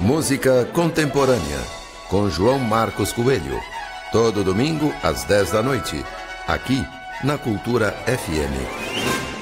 Música contemporânea, com João Marcos Coelho. Todo domingo, às 10 da noite, aqui na Cultura FM.